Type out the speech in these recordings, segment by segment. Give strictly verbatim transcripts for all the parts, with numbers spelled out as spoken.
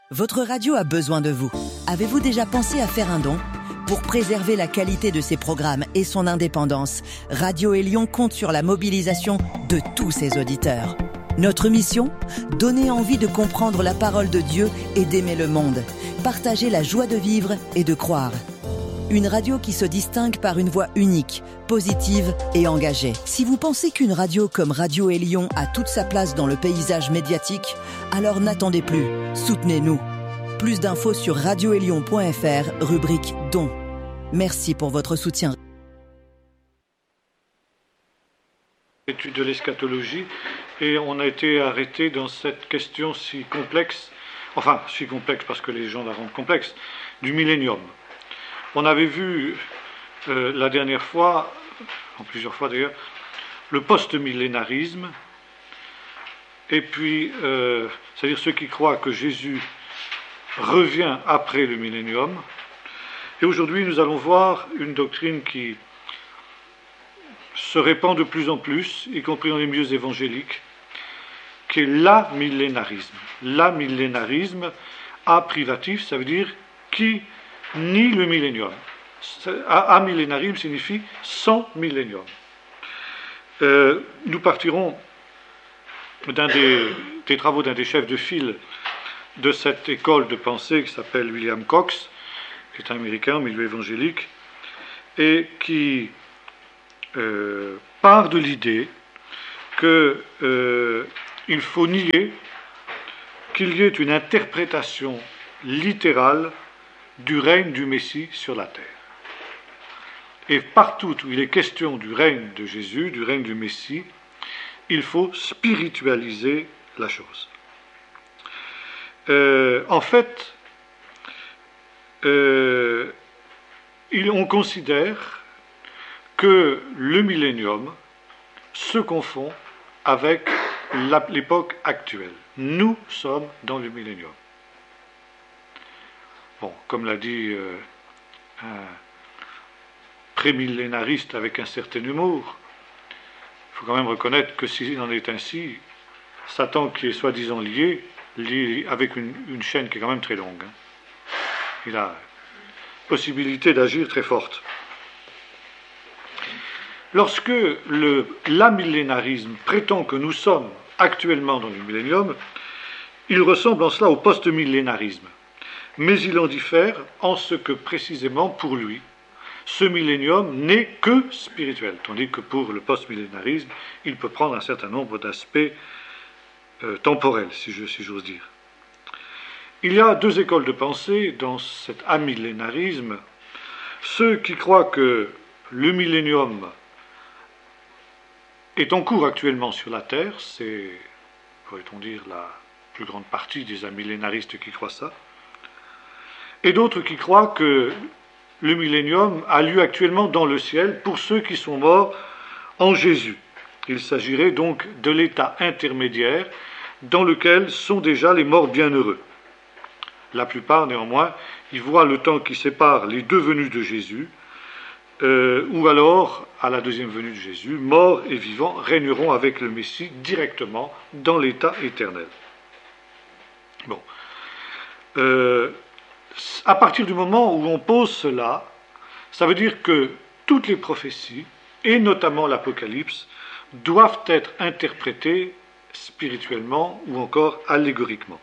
Votre radio a besoin de vous. Avez-vous déjà pensé à faire un don ? Pour préserver la qualité de ses programmes et son indépendance, Radio Élion compte sur la mobilisation de tous ses auditeurs. Notre mission ? Donner envie de comprendre la parole de Dieu et d'aimer le monde. Partager la joie de vivre et de croire. Une radio qui se distingue par une voix unique, positive et engagée. Si vous pensez qu'une radio comme Radio Élion a toute sa place dans le paysage médiatique, alors n'attendez plus, soutenez-nous. Plus d'infos sur radio élion point f r, rubrique Dons. Merci pour votre soutien. Étude de l'eschatologie, et on a été arrêté dans cette question si complexe, enfin si complexe parce que les gens la rendent complexe, du millénium. On avait vu euh, la dernière fois, en plusieurs fois d'ailleurs, le post-millénarisme, et puis, euh, c'est-à-dire ceux qui croient que Jésus revient après le millénium. Et aujourd'hui, nous allons voir une doctrine qui se répand de plus en plus, y compris dans les milieux évangéliques, qui est l'amillénarisme. L'amillénarisme, A privatif, ça veut dire qui nie le millénium. Amillénarisme signifie sans millénium. Euh, nous partirons d'un des, des travaux d'un des chefs de file de cette école de pensée qui s'appelle William Cox, qui est un américain au milieu évangélique, et qui euh, part de l'idée qu'il euh, faut nier qu'il y ait une interprétation littérale du règne du Messie sur la terre. Et partout où il est question du règne de Jésus, du règne du Messie, il faut spiritualiser la chose. Euh, en fait, euh, il, on considère que le millénium se confond avec la, l'époque actuelle. Nous sommes dans le millénium. Bon, comme l'a dit euh, un prémillénariste avec un certain humour, il faut quand même reconnaître que s'il en est ainsi, Satan, qui est soi-disant lié, lié avec une, une chaîne qui est quand même très longue, hein. Il a possibilité d'agir très forte. Lorsque le, l'amillénarisme prétend que nous sommes actuellement dans le millénium, il ressemble en cela au post-millénarisme. Mais il en diffère en ce que, précisément, pour lui, ce millénium n'est que spirituel, tandis que pour le post-millénarisme, il peut prendre un certain nombre d'aspects euh, temporels, si, je, si j'ose dire. Il y a deux écoles de pensée dans cet amillénarisme. Ceux qui croient que le millénium est en cours actuellement sur la Terre, c'est, pourrait-on dire, la plus grande partie des amillénaristes qui croient ça, et d'autres qui croient que le millénium a lieu actuellement dans le ciel pour ceux qui sont morts en Jésus. Il s'agirait donc de l'état intermédiaire dans lequel sont déjà les morts bienheureux. La plupart, néanmoins, y voient le temps qui sépare les deux venues de Jésus, euh, ou alors, à la deuxième venue de Jésus, morts et vivants régneront avec le Messie directement dans l'état éternel. Bon. Euh, À partir du moment où on pose cela, ça veut dire que toutes les prophéties, et notamment l'Apocalypse, doivent être interprétées spirituellement ou encore allégoriquement.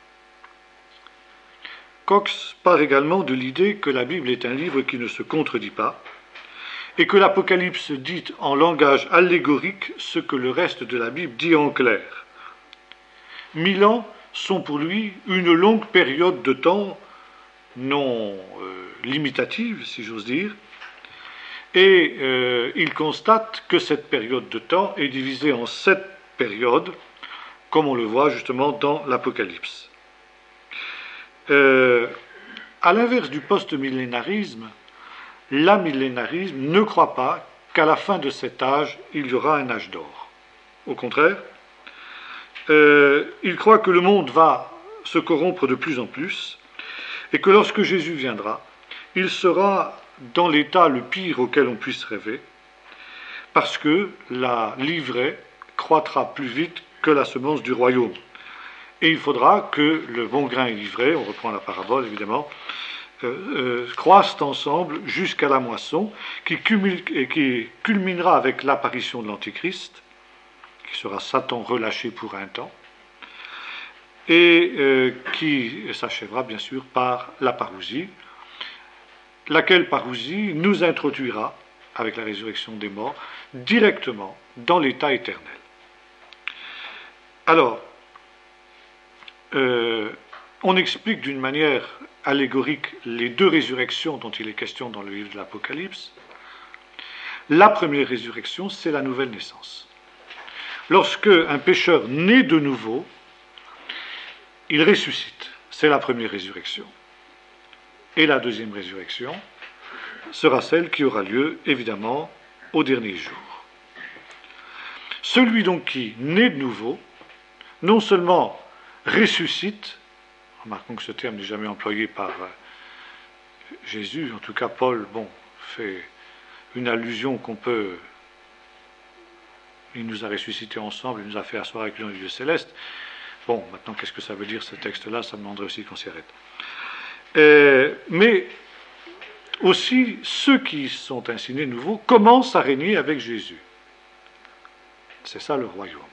Cox part également de l'idée que la Bible est un livre qui ne se contredit pas, et que l'Apocalypse dit en langage allégorique ce que le reste de la Bible dit en clair. Mille ans sont pour lui une longue période de temps non euh, limitative, si j'ose dire, et euh, il constate que cette période de temps est divisée en sept périodes, comme on le voit justement dans l'Apocalypse. Euh, à l'inverse du post-millénarisme, l'amillénarisme ne croit pas qu'à la fin de cet âge, il y aura un âge d'or. Au contraire, euh, il croit que le monde va se corrompre de plus en plus, et que lorsque Jésus viendra, il sera dans l'état le pire auquel on puisse rêver, parce que la livrée croîtra plus vite que la semence du royaume. Et il faudra que le bon grain et l'ivraie, on reprend la parabole évidemment, euh, euh, croissent ensemble jusqu'à la moisson, qui, cumule, et qui culminera avec l'apparition de l'Antichrist, qui sera Satan relâché pour un temps, et euh, qui s'achèvera bien sûr par la parousie, laquelle parousie nous introduira, avec la résurrection des morts, directement dans l'état éternel. Alors, euh, on explique d'une manière allégorique les deux résurrections dont il est question dans le livre de l'Apocalypse. La première résurrection, c'est la nouvelle naissance. Lorsque un pécheur naît de nouveau, il ressuscite. C'est la première résurrection. Et la deuxième résurrection sera celle qui aura lieu, évidemment, au dernier jour. Celui donc qui naît de nouveau, non seulement ressuscite, remarquons que ce terme n'est jamais employé par Jésus, en tout cas Paul, bon, fait une allusion qu'on peut, il nous a ressuscités ensemble, il nous a fait asseoir avec lui dans les lieux célestes. Bon, maintenant, qu'est-ce que ça veut dire ce texte-là? Ça me demanderait aussi qu'on s'y arrête. Euh, mais aussi, ceux qui sont ainsi nés nouveaux commencent à régner avec Jésus. C'est ça le royaume.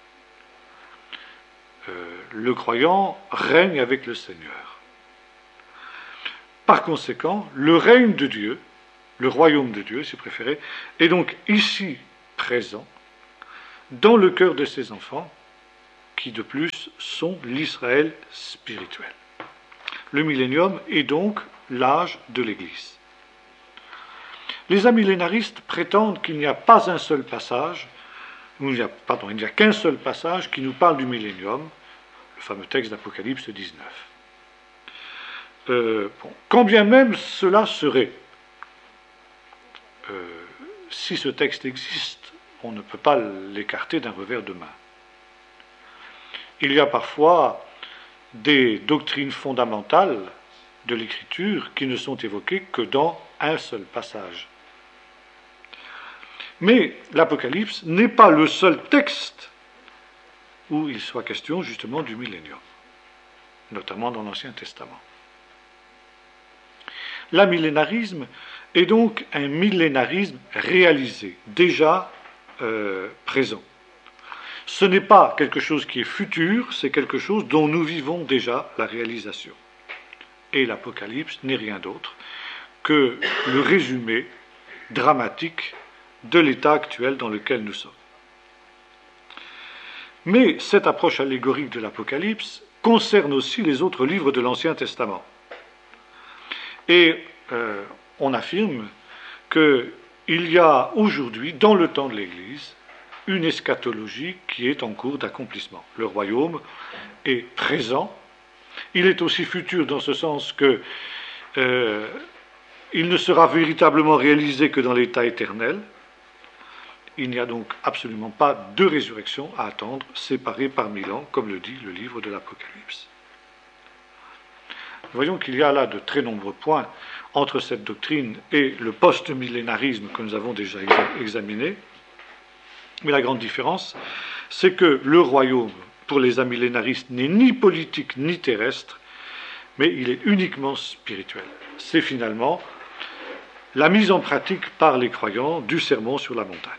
Euh, le croyant règne avec le Seigneur. Par conséquent, le règne de Dieu, le royaume de Dieu, si vous préférez, est donc ici présent, dans le cœur de ses enfants, qui de plus sont l'Israël spirituel. Le millénium est donc l'âge de l'Église. Les amillénaristes prétendent qu'il n'y a pas un seul passage, il n'y a, pardon, il n'y a qu'un seul passage qui nous parle du millénium, le fameux texte d'Apocalypse dix-neuf. Euh, bon, quand bien même cela serait, euh, si ce texte existe, on ne peut pas l'écarter d'un revers de main. Il y a parfois des doctrines fondamentales de l'Écriture qui ne sont évoquées que dans un seul passage. Mais l'Apocalypse n'est pas le seul texte où il soit question justement du millénium, notamment dans l'Ancien Testament. L'amillénarisme est donc un millénarisme réalisé, déjà euh, présent. Ce n'est pas quelque chose qui est futur, c'est quelque chose dont nous vivons déjà la réalisation. Et l'Apocalypse n'est rien d'autre que le résumé dramatique de l'état actuel dans lequel nous sommes. Mais cette approche allégorique de l'Apocalypse concerne aussi les autres livres de l'Ancien Testament. Et euh, on affirme qu'il y a aujourd'hui, dans le temps de l'Église, une eschatologie qui est en cours d'accomplissement. Le royaume est présent. Il est aussi futur dans ce sens que euh, il ne sera véritablement réalisé que dans l'état éternel. Il n'y a donc absolument pas de résurrection à attendre, séparée par mille ans, comme le dit le livre de l'Apocalypse. Voyons qu'il y a là de très nombreux points entre cette doctrine et le post-millénarisme que nous avons déjà examiné. Mais la grande différence, c'est que le royaume, pour les amillénaristes, n'est ni politique ni terrestre, mais il est uniquement spirituel. C'est finalement la mise en pratique par les croyants du sermon sur la montagne.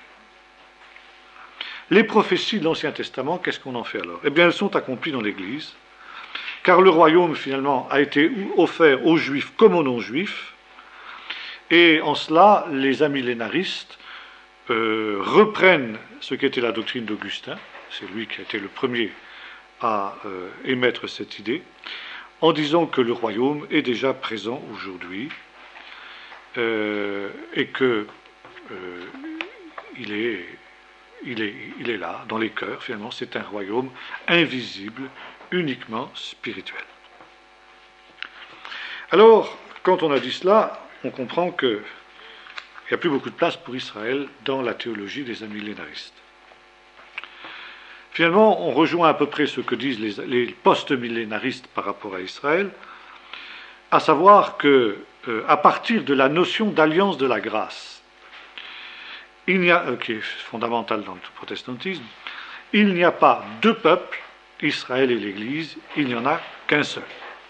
Les prophéties de l'Ancien Testament, qu'est-ce qu'on en fait alors? Eh bien, elles sont accomplies dans l'Église, car le royaume, finalement, a été offert aux Juifs comme aux non-Juifs, et en cela, les amillénaristes euh, reprennent ce qu'était la doctrine d'Augustin, c'est lui qui a été le premier à euh, émettre cette idée, en disant que le royaume est déjà présent aujourd'hui, euh, et que euh, il est... Il est, il est là, dans les cœurs, finalement, c'est un royaume invisible, uniquement spirituel. Alors, quand on a dit cela, on comprend qu'il n'y a plus beaucoup de place pour Israël dans la théologie des amillénaristes. Finalement, on rejoint à peu près ce que disent les, les post-millénaristes par rapport à Israël, à savoir que, euh, à partir de la notion d'alliance de la grâce, il n'y a, euh, qui est fondamentale dans le protestantisme, il n'y a pas deux peuples, Israël et l'Église, il n'y en a qu'un seul.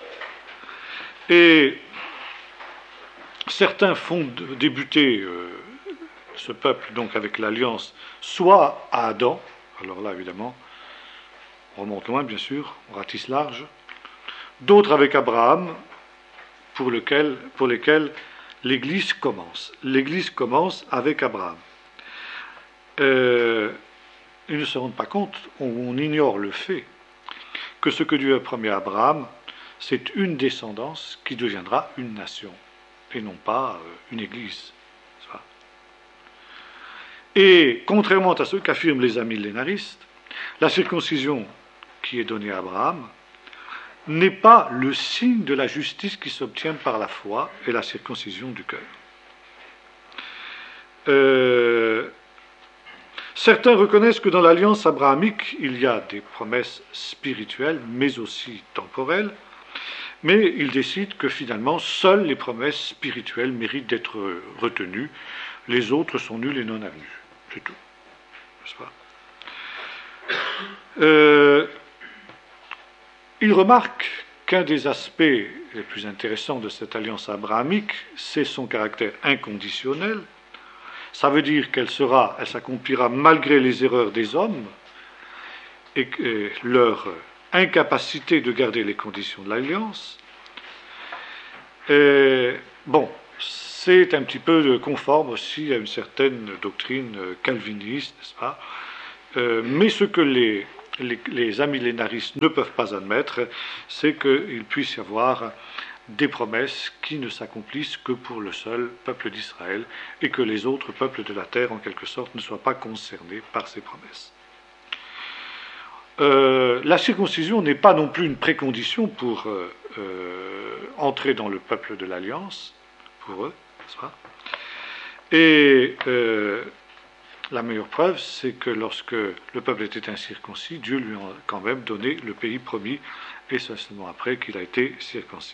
Et certains font débuter euh, ce peuple donc avec l'alliance soit à Adam, alors là évidemment on remonte loin bien sûr, on ratisse large, d'autres avec Abraham, pour, lequel, pour lesquels l'Église commence. L'Église commence avec Abraham. Euh, ils ne se rendent pas compte, on, on ignore le fait que ce que Dieu a promis à Abraham, c'est une descendance qui deviendra une nation, et non pas euh, une église. Et contrairement à ce qu'affirment les amillénaristes, la circoncision qui est donnée à Abraham n'est pas le signe de la justice qui s'obtient par la foi et la circoncision du cœur. Euh, certains reconnaissent que dans l'alliance abrahamique, il y a des promesses spirituelles, mais aussi temporelles, mais ils décident que finalement, seules les promesses spirituelles méritent d'être retenues, les autres sont nulles et non avenues. C'est tout. N'est-ce pas ? euh, Il remarque qu'un des aspects les plus intéressants de cette alliance abrahamique, c'est son caractère inconditionnel. Ça veut dire qu'elle sera, elle s'accomplira malgré les erreurs des hommes et, et leur incapacité de garder les conditions de l'alliance. Et, bon, c'est un petit peu conforme aussi à une certaine doctrine calviniste, n'est-ce pas ? euh, Mais ce que les, les, les amillénaristes ne peuvent pas admettre, c'est qu'il puisse y avoir des promesses qui ne s'accomplissent que pour le seul peuple d'Israël et que les autres peuples de la terre, en quelque sorte, ne soient pas concernés par ces promesses. Euh, la circoncision n'est pas non plus une précondition pour euh, euh, entrer dans le peuple de l'Alliance, pour eux, n'est-ce pas ? Et euh, la meilleure preuve, c'est que lorsque le peuple était incirconcis, Dieu lui a quand même donné le pays promis, et c'est seulement après qu'il a été circoncis.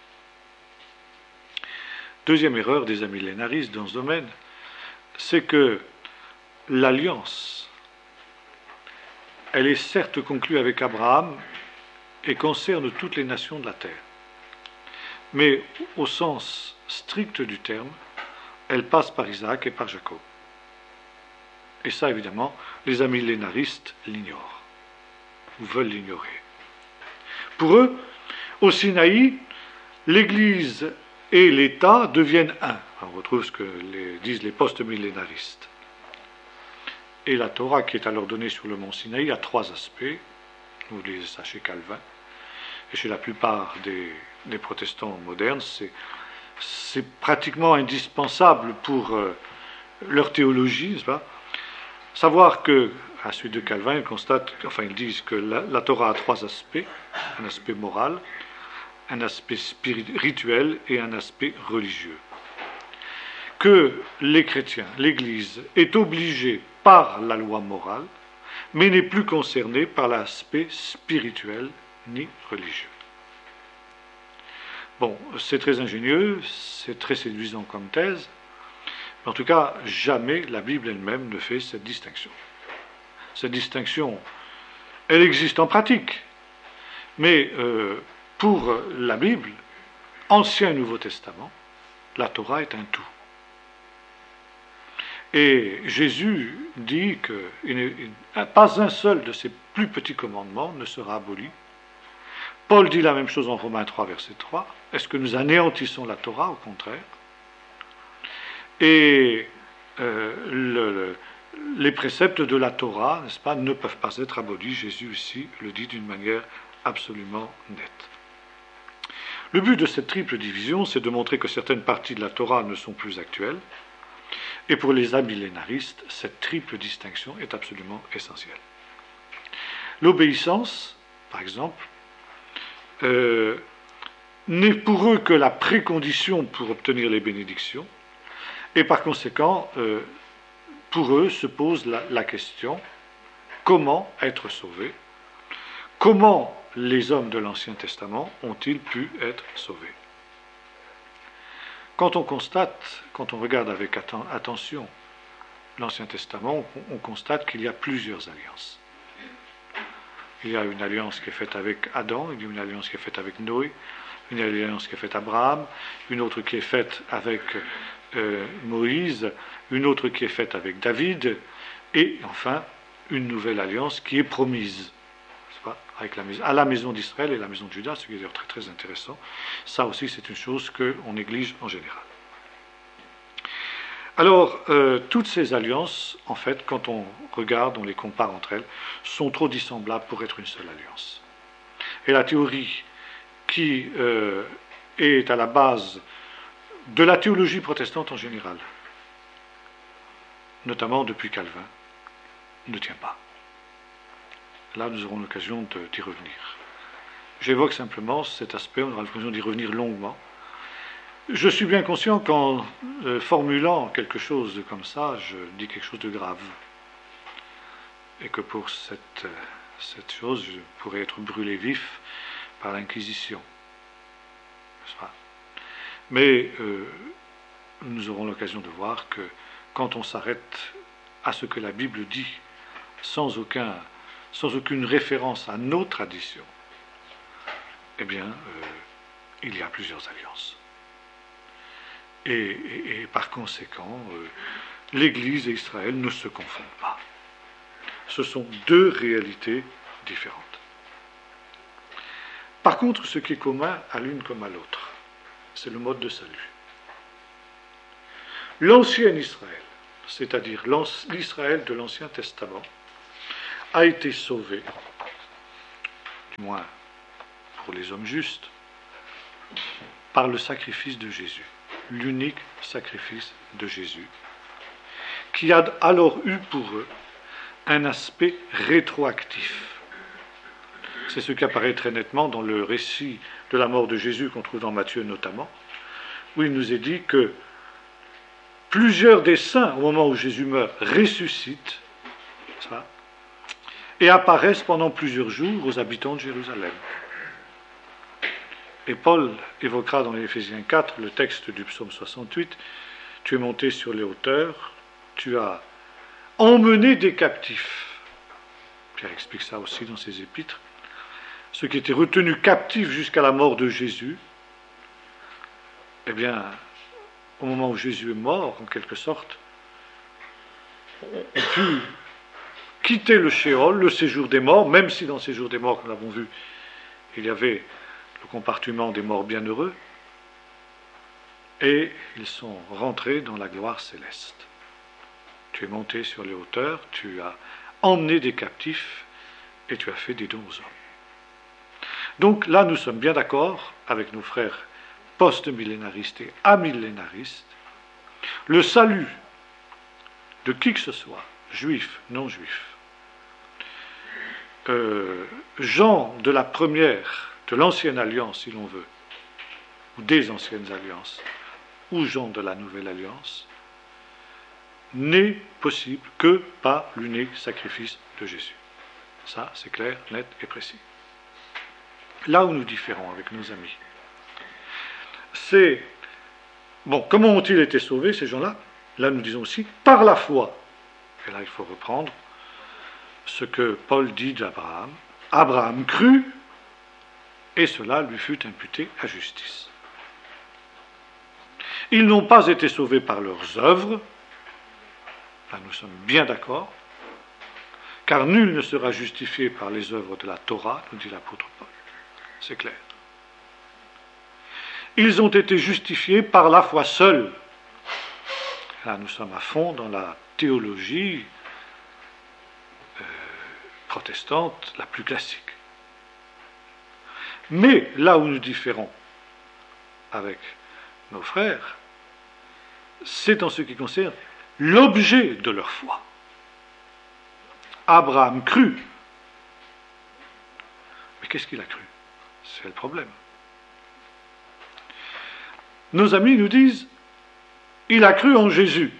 Deuxième erreur des amillénaristes dans ce domaine, c'est que l'alliance, elle est certes conclue avec Abraham et concerne toutes les nations de la terre. Mais au sens strict du terme, elle passe par Isaac et par Jacob. Et ça, évidemment, les amillénaristes l'ignorent, ou veulent l'ignorer. Pour eux, au Sinaï, l'Église et l'État deviennent un. On retrouve ce que les, disent les post-millénaristes. Et la Torah, qui est alors donnée sur le mont Sinaï, a trois aspects. Vous lisez ça chez Calvin. Et chez la plupart des, des protestants modernes, c'est, c'est pratiquement indispensable pour euh, leur théologie, n'est-ce pas ? Savoir que, à la suite de Calvin, ils constatent, enfin ils disent que la, la Torah a trois aspects, un aspect moral, un aspect spirituel et un aspect religieux. Que les chrétiens, l'Église, est obligée par la loi morale, mais n'est plus concernée par l'aspect spirituel ni religieux. Bon, c'est très ingénieux, c'est très séduisant comme thèse, mais en tout cas, jamais la Bible elle-même ne fait cette distinction. Cette distinction, elle existe en pratique, mais euh, pour la Bible, Ancien et Nouveau Testament, la Torah est un tout. Et Jésus dit que il, il, pas un seul de ces plus petits commandements ne sera aboli. Paul dit la même chose en Romains trois, verset trois. Est-ce que nous anéantissons la Torah? Au contraire. Et euh, le, le, les préceptes de la Torah, n'est-ce pas, ne peuvent pas être abolis. Jésus ici le dit d'une manière absolument nette. Le but de cette triple division, c'est de montrer que certaines parties de la Torah ne sont plus actuelles. Et pour les amillénaristes, cette triple distinction est absolument essentielle. L'obéissance, par exemple, euh, n'est pour eux que la précondition pour obtenir les bénédictions, et par conséquent, euh, pour eux se pose la, la question, comment être sauvés? Comment les hommes de l'Ancien Testament ont-ils pu être sauvés? Quand on constate, quand on regarde avec atten- attention l'Ancien Testament, on, on constate qu'il y a plusieurs alliances. Il y a une alliance qui est faite avec Adam, il y a une alliance qui est faite avec Noé, une alliance qui est faite avec Abraham, une autre qui est faite avec euh, Moïse, une autre qui est faite avec David, et enfin une nouvelle alliance qui est promise, pas, avec la maison, à la maison d'Israël et la maison de Juda, ce qui est d'ailleurs très très intéressant. Ça aussi c'est une chose qu'on néglige en général. Alors, euh, toutes ces alliances, en fait, quand on regarde, on les compare entre elles, sont trop dissemblables pour être une seule alliance. Et la théorie qui euh, est à la base de la théologie protestante en général, notamment depuis Calvin, ne tient pas. Là, nous aurons l'occasion d'y revenir. J'évoque simplement cet aspect, on aura l'occasion d'y revenir longuement. Je suis bien conscient qu'en euh, formulant quelque chose comme ça, je dis quelque chose de grave. Et que pour cette, euh, cette chose, je pourrais être brûlé vif par l'Inquisition. N'est-ce pas ? Mais euh, nous aurons l'occasion de voir que quand on s'arrête à ce que la Bible dit, sans, aucun, sans aucune référence à nos traditions, eh bien, euh, il y a plusieurs alliances. Et, et, et par conséquent, euh, l'Église et Israël ne se confondent pas. Ce sont deux réalités différentes. Par contre, ce qui est commun à l'une comme à l'autre, c'est le mode de salut. L'ancien Israël, c'est-à-dire l'Israël de l'Ancien Testament, a été sauvé, du moins pour les hommes justes, par le sacrifice de Jésus. L'unique sacrifice de Jésus, qui a alors eu pour eux un aspect rétroactif. C'est ce qui apparaît très nettement dans le récit de la mort de Jésus qu'on trouve dans Matthieu notamment, où il nous est dit que plusieurs des saints, au moment où Jésus meurt, ressuscitent ça, et apparaissent pendant plusieurs jours aux habitants de Jérusalem. Et Paul évoquera dans l'Éphésiens quatre le texte du psaume soixante-huit, « Tu es monté sur les hauteurs, tu as emmené des captifs ». Pierre explique ça aussi dans ses épîtres. Ceux qui étaient retenus captifs jusqu'à la mort de Jésus, eh bien, au moment où Jésus est mort, en quelque sorte, ont pu quitter le Shéol, le séjour des morts, même si dans le séjour des morts, comme nous l'avons vu, il y avait le compartiment des morts bienheureux, et ils sont rentrés dans la gloire céleste. Tu es monté sur les hauteurs, tu as emmené des captifs, et tu as fait des dons aux hommes. Donc là, nous sommes bien d'accord avec nos frères post-millénaristes et amillénaristes. Le salut de qui que ce soit, juif, non juif, euh, gens de la première de l'ancienne alliance, si l'on veut, ou des anciennes alliances, ou gens de la nouvelle alliance, n'est possible que par l'unique sacrifice de Jésus. Ça, c'est clair, net et précis. Là où nous différons avec nos amis, c'est, bon, comment ont-ils été sauvés, ces gens-là ? Là, nous disons aussi, par la foi. Et là, il faut reprendre ce que Paul dit d'Abraham. Abraham crut, et cela lui fut imputé à justice. Ils n'ont pas été sauvés par leurs œuvres, là nous sommes bien d'accord, car nul ne sera justifié par les œuvres de la Torah, nous dit l'apôtre Paul. C'est clair. Ils ont été justifiés par la foi seule. Là nous sommes à fond dans la théologie euh, protestante la plus classique. Mais là où nous différons avec nos frères, c'est en ce qui concerne l'objet de leur foi. Abraham crut. Mais qu'est-ce qu'il a cru ? C'est le problème. Nos amis nous disent, il a cru en Jésus.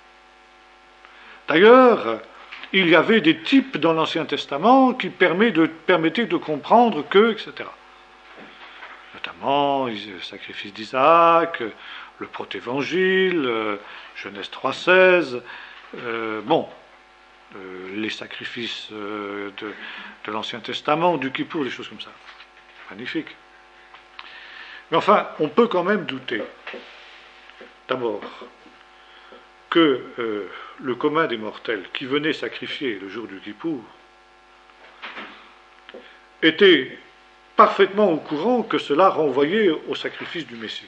D'ailleurs, il y avait des types dans l'Ancien Testament qui permet de, permettaient de comprendre que, et cetera. Notamment le sacrifice d'Isaac, le protévangile, Genèse trois seize. Euh, bon, euh, les sacrifices euh, de, de l'Ancien Testament, du Kippour, des choses comme ça. Magnifique. Mais enfin, on peut quand même douter, d'abord, que euh, le commun des mortels qui venait sacrifier le jour du Kippour était parfaitement au courant que cela renvoyait au sacrifice du Messie.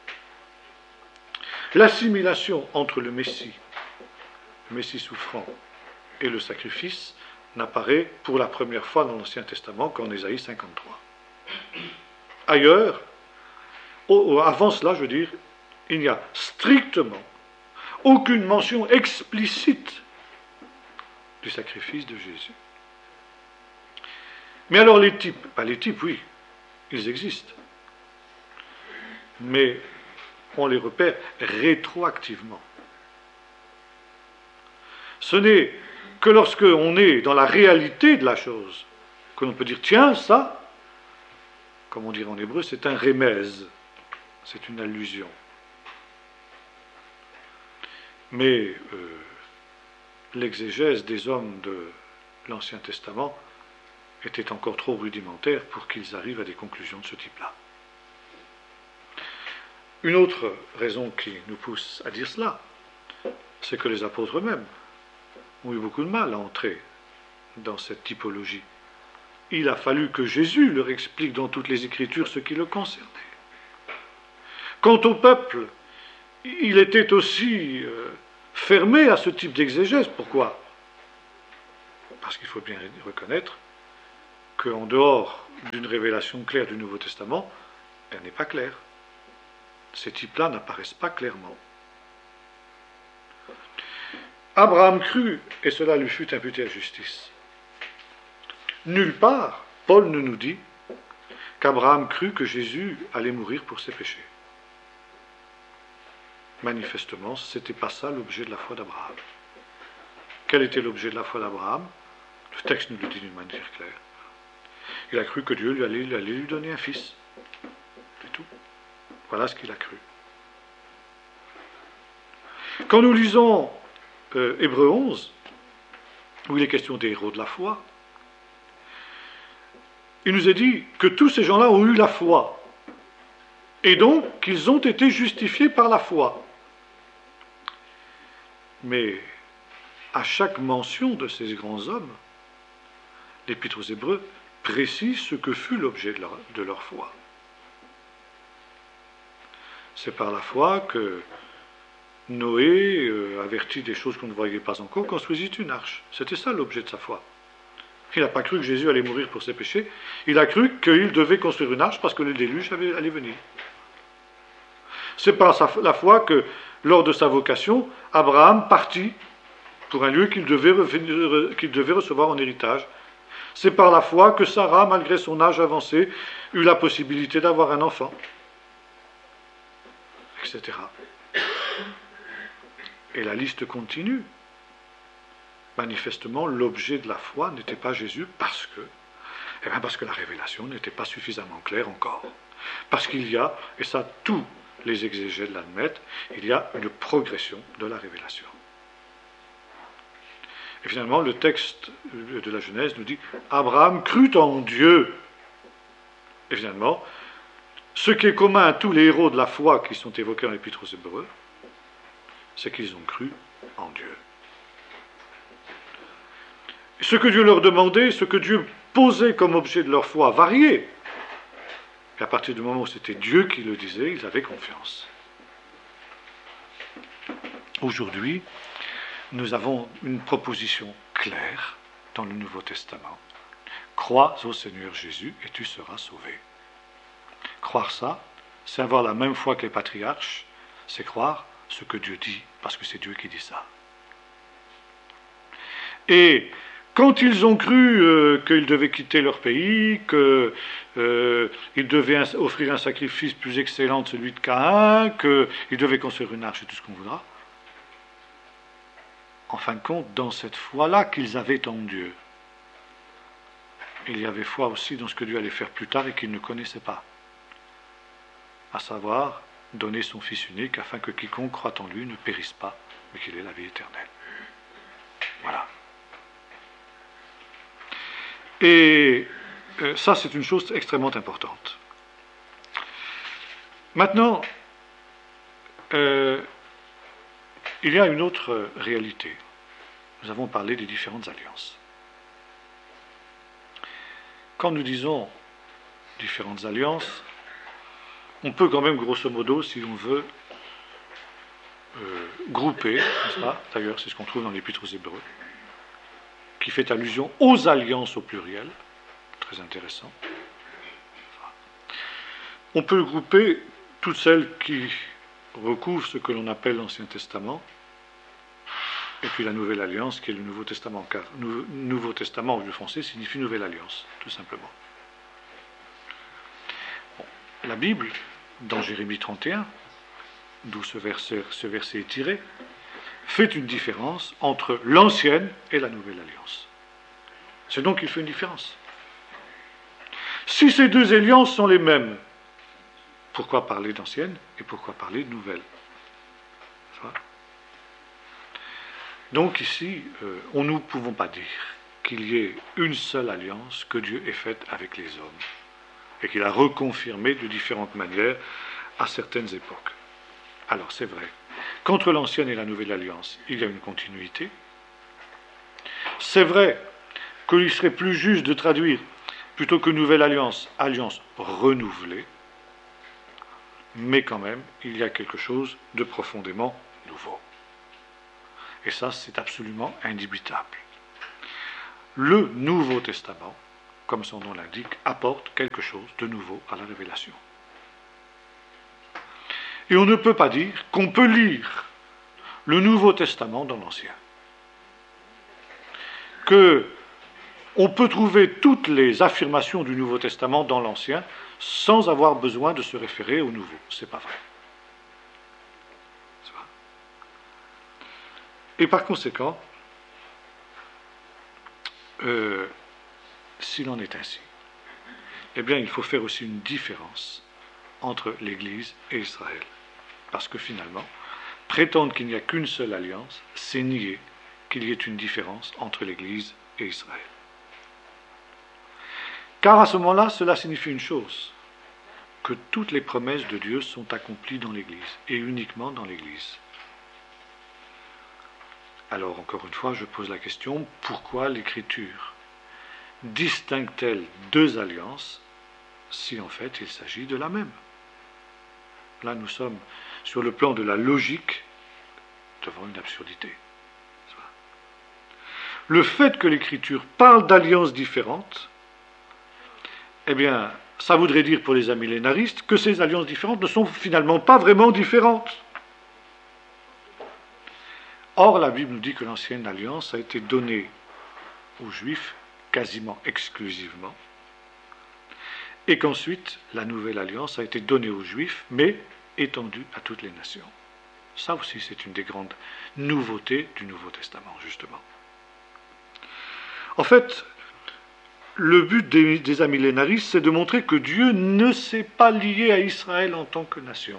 L'assimilation entre le Messie, le Messie souffrant, et le sacrifice n'apparaît pour la première fois dans l'Ancien Testament qu'en Ésaïe cinquante-trois. Ailleurs, au, avant cela, je veux dire, il n'y a strictement aucune mention explicite du sacrifice de Jésus. Mais alors les types, ben les types, oui, ils existent. Mais on les repère rétroactivement. Ce n'est que lorsque on est dans la réalité de la chose que l'on peut dire, tiens, ça, comme on dirait en hébreu, c'est un rémèse, c'est une allusion. Mais euh, l'exégèse des hommes de l'Ancien Testament était encore trop rudimentaire pour qu'ils arrivent à des conclusions de ce type-là. Une autre raison qui nous pousse à dire cela, c'est que les apôtres eux-mêmes ont eu beaucoup de mal à entrer dans cette typologie. Il a fallu que Jésus leur explique dans toutes les Écritures ce qui le concernait. Quant au peuple, il était aussi euh, fermé à ce type d'exégèse. Pourquoi ? Parce qu'il faut bien reconnaître qu'en dehors d'une révélation claire du Nouveau Testament, elle n'est pas claire. Ces types-là n'apparaissent pas clairement. Abraham crut, et cela lui fut imputé à justice. Nulle part, Paul ne nous dit qu'Abraham crut que Jésus allait mourir pour ses péchés. Manifestement, ce n'était pas ça l'objet de la foi d'Abraham. Quel était l'objet de la foi d'Abraham ? Le texte nous le dit d'une manière claire. Il a cru que Dieu lui allait, allait lui donner un fils. C'est tout. Voilà ce qu'il a cru. Quand nous lisons euh, Hébreux onze, où il est question des héros de la foi, il nous est dit que tous ces gens-là ont eu la foi, et donc qu'ils ont été justifiés par la foi. Mais à chaque mention de ces grands hommes, l'Épître aux Hébreux précise ce que fut l'objet de leur, de leur foi. C'est par la foi que Noé, euh, averti des choses qu'on ne voyait pas encore, construisit une arche. C'était ça l'objet de sa foi. Il n'a pas cru que Jésus allait mourir pour ses péchés. Il a cru qu'il devait construire une arche parce que le déluge allait, allait venir. C'est par sa, la foi que, lors de sa vocation, Abraham partit pour un lieu qu'il devait, qu'il devait recevoir en héritage. C'est par la foi que Sarah, malgré son âge avancé, eut la possibilité d'avoir un enfant, et cetera. Et la liste continue. Manifestement, l'objet de la foi n'était pas Jésus parce que, eh bien parce que la révélation n'était pas suffisamment claire encore. Parce qu'il y a, et ça tous les exégètes l'admettent, il y a une progression de la révélation. Et finalement, le texte de la Genèse nous dit « Abraham crut en Dieu ». Et finalement, ce qui est commun à tous les héros de la foi qui sont évoqués dans l'Épître aux Hébreux, c'est qu'ils ont cru en Dieu. Ce que Dieu leur demandait, ce que Dieu posait comme objet de leur foi variait. Et à partir du moment où c'était Dieu qui le disait, ils avaient confiance. Aujourd'hui, nous avons une proposition claire dans le Nouveau Testament. Crois au Seigneur Jésus et tu seras sauvé. Croire ça, c'est avoir la même foi que les patriarches, c'est croire ce que Dieu dit, parce que c'est Dieu qui dit ça. Et quand ils ont cru euh, qu'ils devaient quitter leur pays, qu'ils euh, devaient un, offrir un sacrifice plus excellent que celui de Caïn, qu'ils devaient construire une arche et tout ce qu'on voudra, en fin de compte, dans cette foi-là qu'ils avaient en Dieu, il y avait foi aussi dans ce que Dieu allait faire plus tard et qu'ils ne connaissaient pas, à savoir donner son Fils unique afin que quiconque croit en lui ne périsse pas, mais qu'il ait la vie éternelle. Voilà. Et euh, ça, c'est une chose extrêmement importante. Maintenant, euh, il y a une autre réalité. Nous avons parlé des différentes alliances. Quand nous disons différentes alliances, on peut quand même, grosso modo, si l'on veut, euh, grouper, n'est-ce pas ? D'ailleurs, c'est ce qu'on trouve dans l'Épître aux Hébreux, qui fait allusion aux alliances au pluriel, très intéressant. On peut grouper toutes celles qui recouvrent ce que l'on appelle l'Ancien Testament, et puis la Nouvelle Alliance, qui est le Nouveau Testament, car nou, Nouveau Testament, au vieux français, signifie Nouvelle Alliance, tout simplement. Bon, la Bible, dans Jérémie trente et un, d'où ce verset, ce verset est tiré, fait une différence entre l'ancienne et la Nouvelle Alliance. C'est donc qu'il fait une différence. Si ces deux alliances sont les mêmes, pourquoi parler d'ancienne et pourquoi parler de nouvelle ? Donc ici, euh, on, nous ne pouvons pas dire qu'il y ait une seule alliance que Dieu ait faite avec les hommes et qu'il a reconfirmée de différentes manières à certaines époques. Alors c'est vrai, qu'entre l'ancienne et la nouvelle alliance, il y a une continuité. C'est vrai qu'il serait plus juste de traduire, plutôt que nouvelle alliance, alliance renouvelée, mais quand même, il y a quelque chose de profondément nouveau. Et ça, c'est absolument indubitable. Le Nouveau Testament, comme son nom l'indique, apporte quelque chose de nouveau à la révélation. Et on ne peut pas dire qu'on peut lire le Nouveau Testament dans l'Ancien. Que on peut trouver toutes les affirmations du Nouveau Testament dans l'Ancien sans avoir besoin de se référer au Nouveau. C'est pas vrai. C'est vrai. Et par conséquent, euh, s'il en est ainsi, eh bien, il faut faire aussi une différence entre l'Église et Israël. Parce que finalement, prétendre qu'il n'y a qu'une seule alliance, c'est nier qu'il y ait une différence entre l'Église et Israël. Car à ce moment-là, cela signifie une chose, que toutes les promesses de Dieu sont accomplies dans l'Église, et uniquement dans l'Église. Alors, encore une fois, je pose la question, pourquoi l'Écriture distingue-t-elle deux alliances, si en fait il s'agit de la même ? Là, nous sommes sur le plan de la logique devant une absurdité. Le fait que l'Écriture parle d'alliances différentes, eh bien, ça voudrait dire pour les amillénaristes que ces alliances différentes ne sont finalement pas vraiment différentes. Or, la Bible nous dit que l'ancienne alliance a été donnée aux Juifs quasiment exclusivement, et qu'ensuite la nouvelle alliance a été donnée aux Juifs, mais étendue à toutes les nations. Ça aussi, c'est une des grandes nouveautés du Nouveau Testament, justement. En fait, le but des, des amillénaristes, c'est de montrer que Dieu ne s'est pas lié à Israël en tant que nation,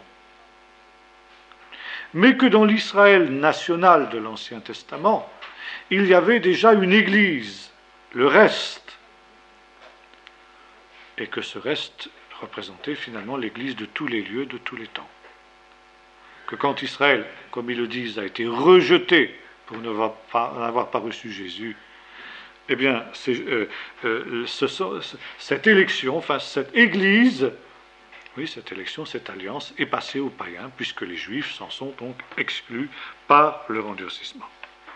mais que dans l'Israël national de l'Ancien Testament, il y avait déjà une Église, le reste, et que ce reste représentait finalement l'Église de tous les lieux, de tous les temps. Que quand Israël, comme ils le disent, a été rejeté pour n'avoir pas, n'avoir pas reçu Jésus, eh bien, c'est, euh, euh, ce, ce, cette élection, enfin cette Église, oui, cette élection, cette alliance est passée aux païens, puisque les Juifs s'en sont donc exclus par leur endurcissement.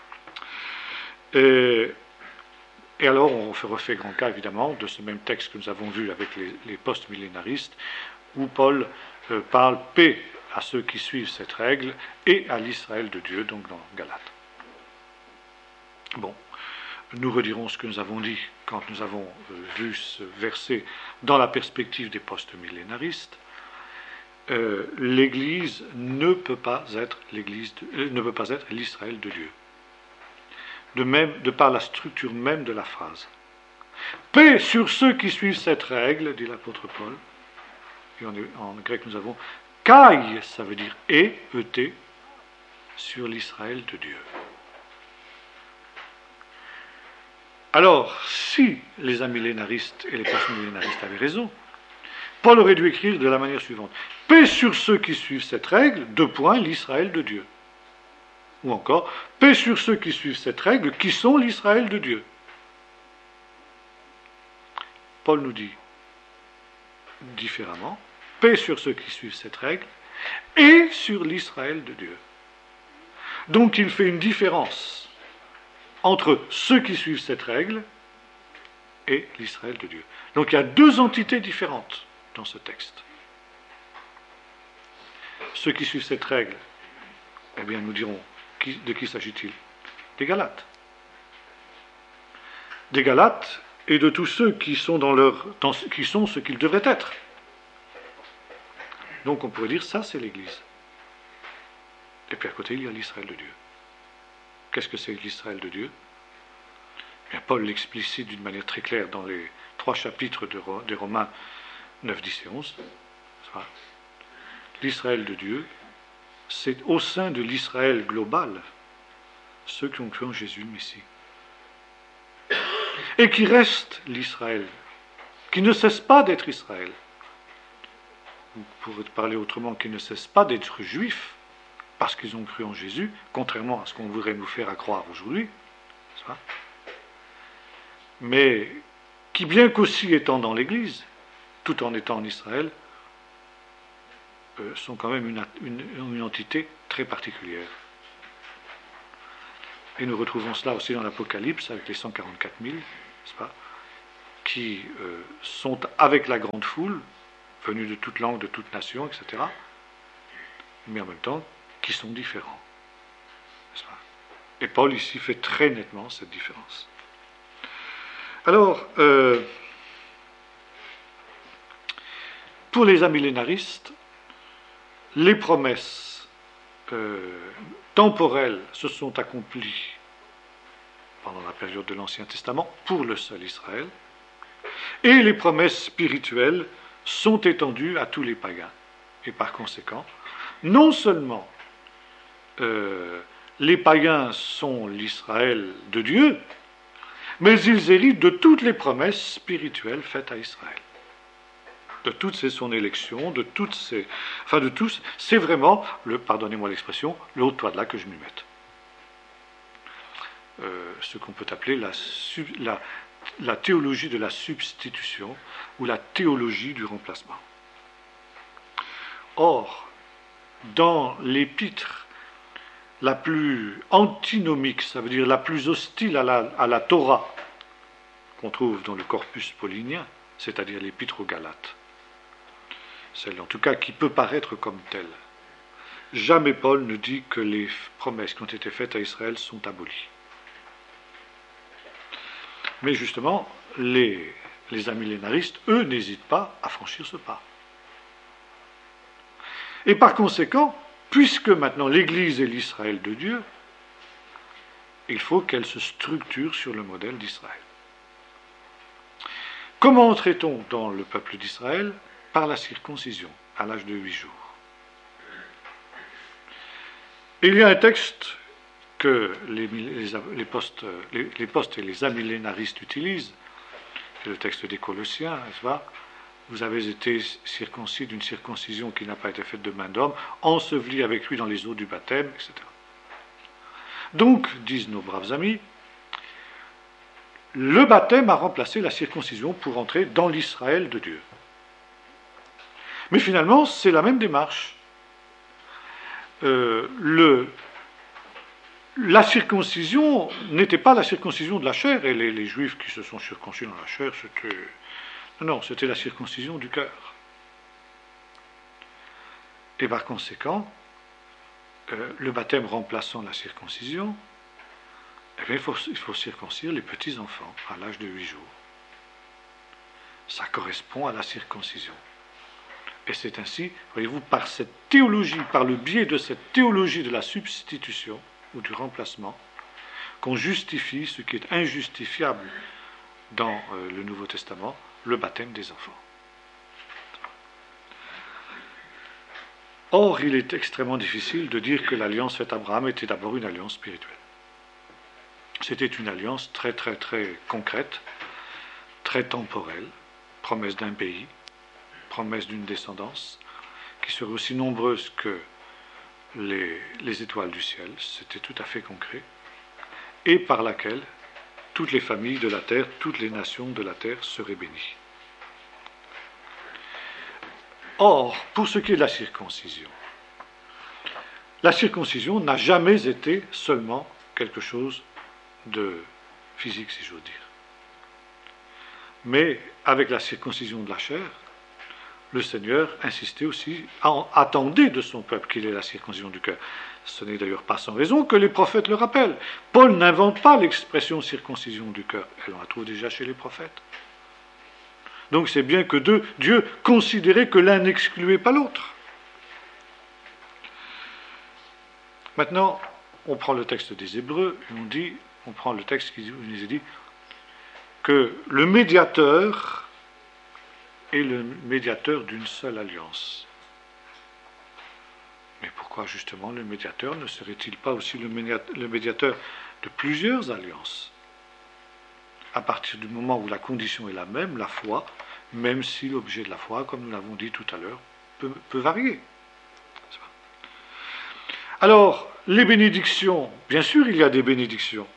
Et, et alors, on refait grand cas, évidemment, de ce même texte que nous avons vu avec les, les post-millénaristes, où Paul euh, parle paix à ceux qui suivent cette règle et à l'Israël de Dieu, donc dans Galates. Bon. Nous redirons ce que nous avons dit quand nous avons vu ce verset dans la perspective des post-millénaristes. Euh, L'Église ne peut pas être l'Église, de, euh, ne peut pas être l'Israël de Dieu. De même, de par la structure même de la phrase. Paix sur ceux qui suivent cette règle, dit l'apôtre Paul. Et en, en grec nous avons kai, ça veut dire et, et, sur l'Israël de Dieu. Alors, si les amillénaristes et les postmillénaristes avaient raison, Paul aurait dû écrire de la manière suivante. Paix sur ceux qui suivent cette règle, deux points, l'Israël de Dieu. Ou encore, paix sur ceux qui suivent cette règle, qui sont l'Israël de Dieu. Paul nous dit différemment, paix sur ceux qui suivent cette règle, et sur l'Israël de Dieu. Donc il fait une différence entre ceux qui suivent cette règle et l'Israël de Dieu. Donc il y a deux entités différentes dans ce texte. Ceux qui suivent cette règle, eh bien nous dirons, qui, de qui s'agit-il? Des Galates. Des Galates et de tous ceux qui sont, dans leur, dans, qui sont ce qu'ils devraient être. Donc on pourrait dire, ça c'est l'Église. Et puis à côté, il y a l'Israël de Dieu. Qu'est-ce que c'est l'Israël de Dieu? Eh bien, Paul l'explicite d'une manière très claire dans les trois chapitres de, des Romains neuf, dix et onze. L'Israël de Dieu, c'est au sein de l'Israël global, ceux qui ont cru en Jésus le Messie. Et qui reste l'Israël, qui ne cesse pas d'être Israël. Ou pour parler autrement, qui ne cesse pas d'être juif, parce qu'ils ont cru en Jésus, contrairement à ce qu'on voudrait nous faire à croire aujourd'hui. Mais qui, bien qu'aussi étant dans l'Église, tout en étant en Israël, euh, sont quand même une, une, une entité très particulière. Et nous retrouvons cela aussi dans l'Apocalypse, avec les cent quarante-quatre mille, n'est-ce pas, qui euh, sont avec la grande foule, venus de toute langue, de toute nation, et cetera, mais en même temps, qui sont différents. N'est-ce pas? Et Paul ici fait très nettement cette différence. Alors, euh, pour les amillénaristes, les promesses euh, temporelles se sont accomplies pendant la période de l'Ancien Testament pour le seul Israël, et les promesses spirituelles sont étendues à tous les païens. Et par conséquent, non seulement euh, les païens sont l'Israël de Dieu, mais ils héritent de toutes les promesses spirituelles faites à Israël. De toutes ces son élection, de toutes ces, enfin de tous, c'est vraiment, le, pardonnez-moi l'expression, le haut de toit de là que je m'y mette. Euh, ce qu'on peut appeler la, la, la théologie de la substitution ou la théologie du remplacement. Or, dans l'épître la plus antinomique, ça veut dire la plus hostile à la, à la Torah, qu'on trouve dans le corpus paulinien, c'est-à-dire l'épître aux Galates, celle en tout cas qui peut paraître comme telle, jamais Paul ne dit que les promesses qui ont été faites à Israël sont abolies. Mais justement, les, les amillénaristes, eux, n'hésitent pas à franchir ce pas. Et par conséquent, puisque maintenant l'Église est l'Israël de Dieu, il faut qu'elle se structure sur le modèle d'Israël. Comment entrait-on dans le peuple d'Israël? Par la circoncision, à l'âge de huit jours. Et il y a un texte que les, les, les, postes, les, les postes et les amillénaristes utilisent, c'est le texte des Colossiens, n'est-ce pas? Vous avez été circoncis d'une circoncision qui n'a pas été faite de main d'homme, enseveli avec lui dans les eaux du baptême, et cetera. Donc, disent nos braves amis, le baptême a remplacé la circoncision pour entrer dans l'Israël de Dieu. Mais finalement, c'est la même démarche. Euh, le, la circoncision n'était pas la circoncision de la chair, et les, les Juifs qui se sont circoncis dans la chair, c'était... Non, c'était la circoncision du cœur. Et par conséquent, euh, le baptême remplaçant la circoncision, eh bien, il, faut, il faut circoncire les petits-enfants à l'âge de huit jours. Ça correspond à la circoncision. Et c'est ainsi, voyez-vous, par cette théologie, par le biais de cette théologie de la substitution ou du remplacement, qu'on justifie ce qui est injustifiable dans euh, le Nouveau Testament, le baptême des enfants. Or, il est extrêmement difficile de dire que l'alliance faite à Abraham était d'abord une alliance spirituelle. C'était une alliance très très très concrète, très temporelle, promesse d'un pays, promesse d'une descendance, qui serait aussi nombreuse que les, les étoiles du ciel, c'était tout à fait concret, et par laquelle toutes les familles de la terre, toutes les nations de la terre seraient bénies. Or, pour ce qui est de la circoncision, la circoncision n'a jamais été seulement quelque chose de physique, si j'ose dire. Mais avec la circoncision de la chair, le Seigneur insistait aussi, attendait de son peuple qu'il ait la circoncision du cœur. Ce n'est d'ailleurs pas sans raison que les prophètes le rappellent. Paul n'invente pas l'expression circoncision du cœur, elle en la trouve déjà chez les prophètes. Donc c'est bien que deux, Dieu considérait que l'un n'excluait pas l'autre. Maintenant, on prend le texte des Hébreux et on dit, on prend le texte qui nous est dit que le médiateur est le médiateur d'une seule alliance. Mais pourquoi justement le médiateur ne serait-il pas aussi le médiateur de plusieurs alliances? À partir du moment où la condition est la même, la foi, même si l'objet de la foi, comme nous l'avons dit tout à l'heure, peut, peut varier. Alors, les bénédictions, bien sûr il y a des bénédictions,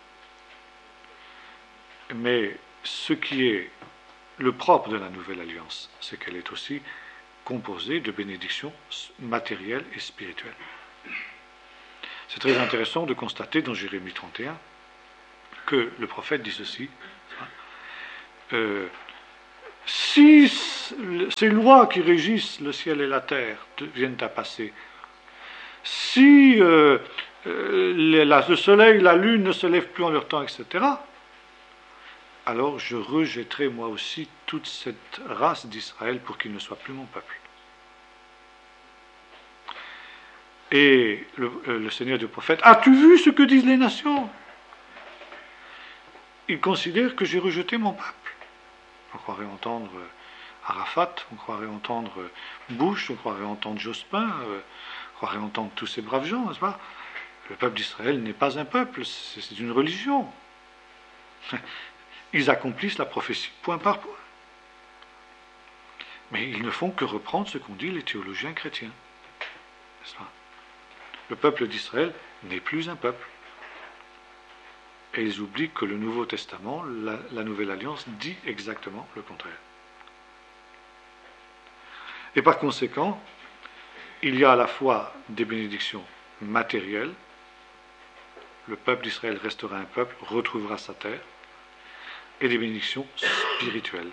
mais ce qui est le propre de la nouvelle alliance, c'est qu'elle est aussi composée de bénédictions matérielles et spirituelles. C'est très intéressant de constater dans Jérémie trente et un que le prophète dit ceci, euh, si ces lois qui régissent le ciel et la terre viennent à passer, si euh, euh, la, le soleil, la lune ne se lèvent plus en leur temps, et cetera, alors je rejetterai moi aussi toute cette race d'Israël pour qu'il ne soit plus mon peuple. Et le, euh, le Seigneur du prophète, as-tu vu ce que disent les nations? Ils considèrent que j'ai rejeté mon peuple. On croirait entendre Arafat, on croirait entendre Bush, on croirait entendre Jospin, euh, on croirait entendre tous ces braves gens, n'est-ce pas? Le peuple d'Israël n'est pas un peuple, c'est, c'est une religion. Ils accomplissent la prophétie point par point. Mais ils ne font que reprendre ce qu'ont dit les théologiens chrétiens. N'est-ce pas? Le peuple d'Israël n'est plus un peuple. Et ils oublient que le Nouveau Testament, la, la Nouvelle Alliance, dit exactement le contraire. Et par conséquent, il y a à la fois des bénédictions matérielles, le peuple d'Israël restera un peuple, retrouvera sa terre, et des bénédictions spirituelles.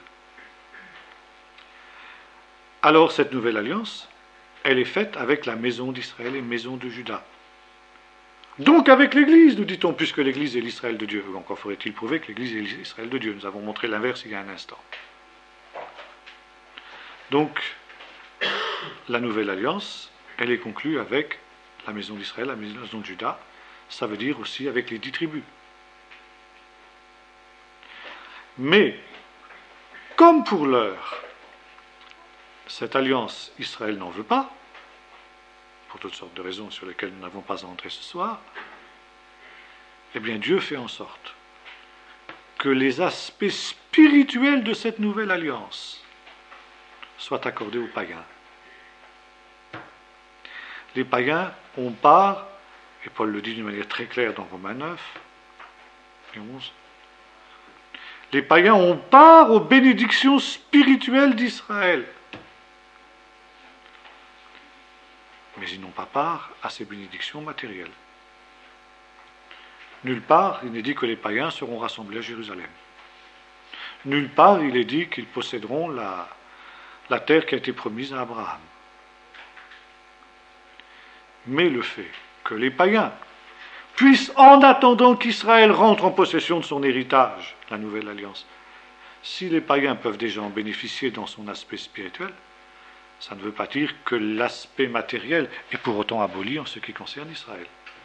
Alors cette nouvelle alliance, elle est faite avec la maison d'Israël et la maison de Juda. Donc avec l'Église, nous dit-on, puisque l'Église est l'Israël de Dieu. Encore faudrait-il prouver que l'Église est l'Israël de Dieu. Nous avons montré l'inverse il y a un instant. Donc, la nouvelle alliance, elle est conclue avec la maison d'Israël, la maison de Juda. Ça veut dire aussi avec les dix tribus. Mais, comme pour l'heure, cette alliance, Israël n'en veut pas, pour toutes sortes de raisons sur lesquelles nous n'avons pas à entrer ce soir, eh bien Dieu fait en sorte que les aspects spirituels de cette nouvelle alliance soient accordés aux païens. Les païens ont part, et Paul le dit d'une manière très claire dans Romains neuf et onze, les païens ont part aux bénédictions spirituelles d'Israël. Mais ils n'ont pas part à ces bénédictions matérielles. Nulle part, il n'est dit que les païens seront rassemblés à Jérusalem. Nulle part, il est dit qu'ils posséderont la, la terre qui a été promise à Abraham. Mais le fait que les païens puissent, en attendant qu'Israël rentre en possession de son héritage, la nouvelle alliance, si les païens peuvent déjà en bénéficier dans son aspect spirituel, ça ne veut pas dire que l'aspect matériel est pour autant aboli en ce qui concerne Israël.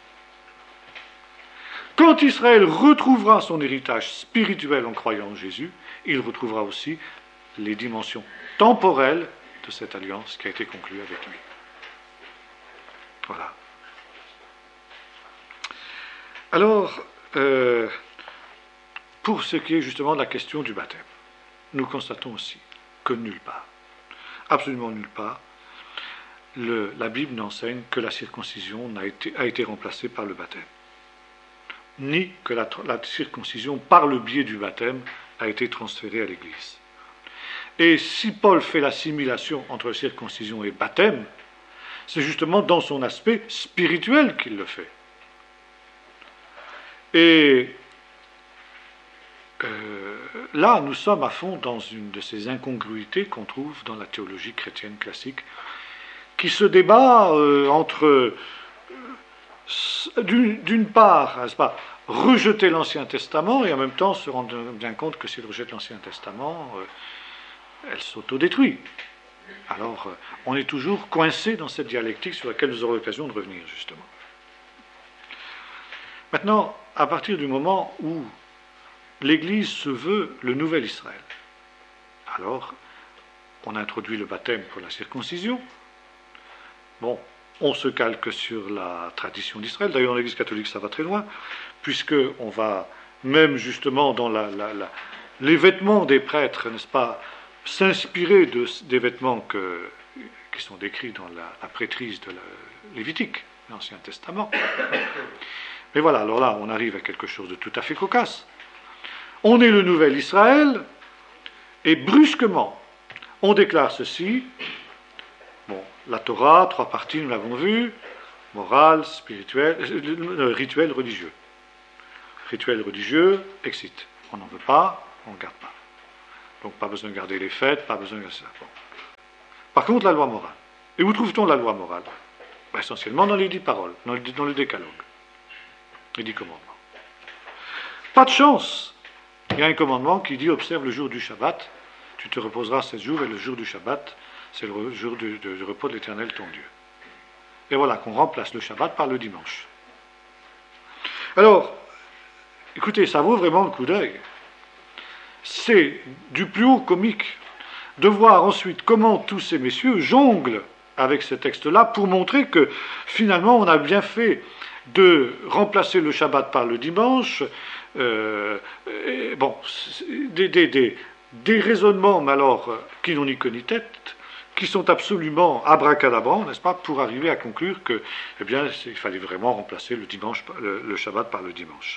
Quand Israël retrouvera son héritage spirituel en croyant en Jésus, il retrouvera aussi les dimensions temporelles de cette alliance qui a été conclue avec lui. Voilà. Alors, euh, pour ce qui est justement de la question du baptême, nous constatons aussi que nulle part, absolument nulle part, le, la Bible n'enseigne que la circoncision n'a été, a été remplacée par le baptême, ni que la, la circoncision, par le biais du baptême, a été transférée à l'Église. Et si Paul fait l'assimilation entre circoncision et baptême, c'est justement dans son aspect spirituel qu'il le fait. Et euh, là, nous sommes à fond dans une de ces incongruités qu'on trouve dans la théologie chrétienne classique, qui se débat euh, entre, euh, d'une, d'une part, n'est-ce pas, rejeter l'Ancien Testament et en même temps se rendre bien compte que s'il rejette l'Ancien Testament, euh, elle s'autodétruit. Alors, euh, on est toujours coincé dans cette dialectique sur laquelle nous aurons l'occasion de revenir, justement. Maintenant, à partir du moment où l'Église se veut le nouvel Israël, alors, on introduit le baptême pour la circoncision. Bon, on se calque sur la tradition d'Israël. D'ailleurs, dans l'Église catholique, ça va très loin, puisqu'on va, même justement dans la, la, la, les vêtements des prêtres, n'est-ce pas, s'inspirer de, des vêtements que, qui sont décrits dans la, la prêtrise de la Lévitique, l'Ancien Testament. Mais voilà, alors là, on arrive à quelque chose de tout à fait cocasse. On est le nouvel Israël, et brusquement, on déclare ceci. Bon, la Torah, trois parties, nous l'avons vu, morale, spirituel, euh, rituel, religieux. Rituel religieux, excite. On n'en veut pas, on ne garde pas. Donc pas besoin de garder les fêtes, pas besoin de ça. Bon. Par contre, la loi morale. Et où trouve-t-on la loi morale? Ben, essentiellement dans les dix paroles, dans le, dans le décalogue. Les dix commandements. Pas de chance. Il y a un commandement qui dit, observe le jour du Shabbat, tu te reposeras sept jours, et le jour du Shabbat, c'est le jour du, du, du repos de l'Éternel, ton Dieu. Et voilà qu'on remplace le Shabbat par le dimanche. Alors, écoutez, ça vaut vraiment le coup d'œil. C'est du plus haut comique de voir ensuite comment tous ces messieurs jonglent avec ce texte-là pour montrer que finalement on a bien fait de remplacer le Shabbat par le dimanche. Euh, et, bon, des, des, des, des raisonnements, mais alors, qui n'ont ni queue ni tête, qui sont absolument abracadabrants, n'est-ce pas, pour arriver à conclure que, eh bien, il fallait vraiment remplacer le dimanche, le, le Shabbat par le dimanche.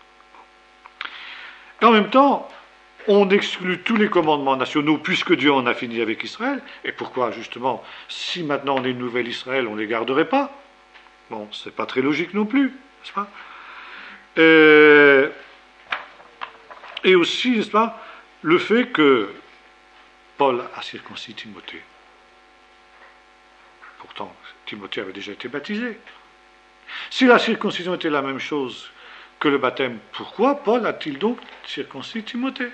Et en même temps, on exclut tous les commandements nationaux puisque Dieu en a fini avec Israël. Et pourquoi, justement, si maintenant on est une nouvelle Israël, on ne les garderait pas? Bon, c'est pas très logique non plus, n'est-ce pas? euh, Et aussi, n'est-ce pas, le fait que Paul a circoncis Timothée. Pourtant, Timothée avait déjà été baptisé. Si la circoncision était la même chose que le baptême, pourquoi Paul a-t-il donc circoncis Timothée?